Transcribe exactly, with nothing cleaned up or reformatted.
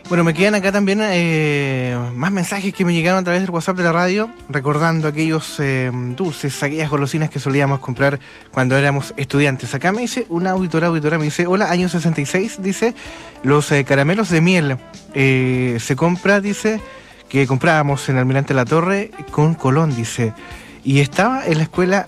Bueno, me quedan acá también eh, más mensajes que me llegaron a través del WhatsApp de la radio, recordando aquellos eh, dulces, aquellas golosinas que solíamos comprar cuando éramos estudiantes. Acá me dice una auditora, auditora me dice, hola, año sesenta y seis, dice, los eh, caramelos de miel eh, se compra, dice, que comprábamos en Almirante La Torre con Colón, dice, y estaba en la escuela